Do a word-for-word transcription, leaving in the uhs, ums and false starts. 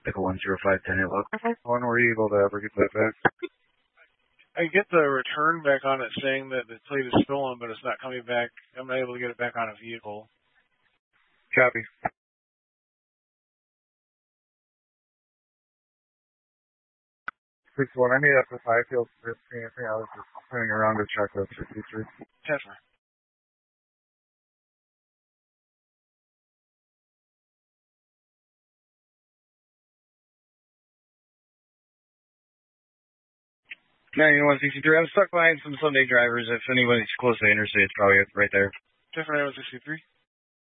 Like a one zero five ten eight log. When were you able to ever get that back? I get the return back on it saying that the plate is stolen, but it's not coming back. I'm not able to get it back on a vehicle. Copy. six one, I need up to five field fifteen. I think I was just turning around to check that sixty-three. Tesla. ninety-one sixty-three, I'm stuck behind some Sunday drivers. If anybody's close to the interstate, it's probably right there. Tesla ninety-one sixty-three.